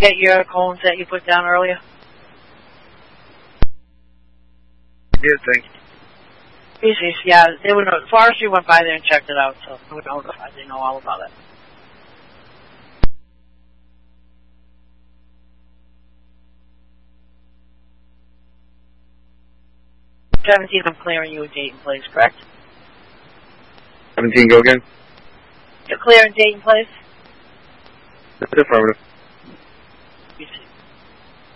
get your cones that you put down earlier? Yeah, thank you. Yeah, they were forestry went by there and checked it out, so they were notified. They know all about it. '17, I'm clearing you a date and place, correct? 17, go again? You're clearing date and place? That's affirmative.